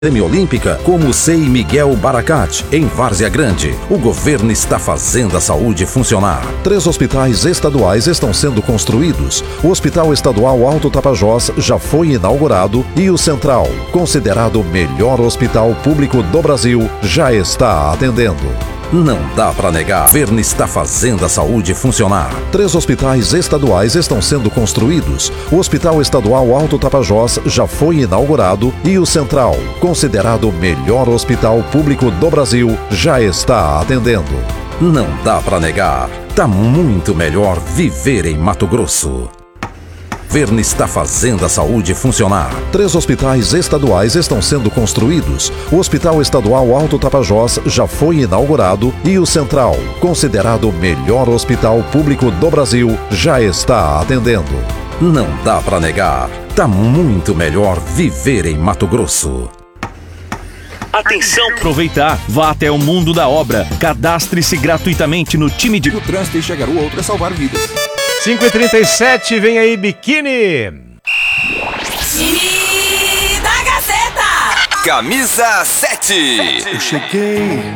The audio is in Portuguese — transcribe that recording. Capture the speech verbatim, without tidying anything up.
Semi-olímpica, como o C E I Miguel Barakat, em Várzea Grande. O governo está fazendo a saúde funcionar. Três hospitais estaduais estão sendo construídos. O Hospital Estadual Alto Tapajós já foi inaugurado e o Central, considerado o melhor hospital público do Brasil, já está atendendo. Não dá para negar. O governo está fazendo a saúde funcionar. Três hospitais estaduais estão sendo construídos. O Hospital Estadual Alto Tapajós já foi inaugurado e o Central, considerado o melhor hospital público do Brasil, já está atendendo. Não dá para negar. Tá muito melhor viver em Mato Grosso. O governo está fazendo a saúde funcionar. Três hospitais estaduais estão sendo construídos. O Hospital Estadual Alto Tapajós já foi inaugurado e o Central, considerado o melhor hospital público do Brasil, já está atendendo. Não dá para negar. Tá muito melhor viver em Mato Grosso. Atenção! Aproveitar, vá até o mundo da obra. Cadastre-se gratuitamente no time de... O trânsito e chegar o outro é salvar vidas. cinco e trinta e sete, vem aí, Biquíni. Time da Gazeta. Camisa sete. Eu cheguei